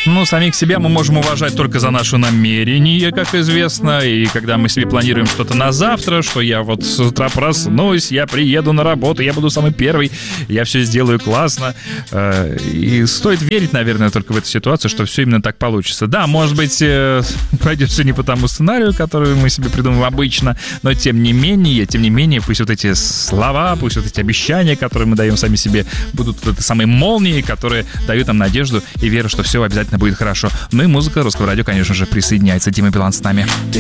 Ну, самих себя мы можем уважать только за наше намерение, как известно. И когда мы себе планируем что-то на завтра, что я вот с утра проснусь, я приеду на работу, я буду самый первый, я все сделаю классно. И стоит верить, наверное, только в эту ситуацию, что все именно так получится. Да, может быть, пойдет все не по тому сценарию, который мы себе придумываем обычно, но тем не менее, пусть вот эти слова, пусть вот эти обещания, которые мы даем сами себе, будут вот этой самой молнией, которые дают нам надежду и веру, что все обязательно будет хорошо. Ну и музыка Русского радио, конечно же, присоединяется. Дима Билан с нами. Ты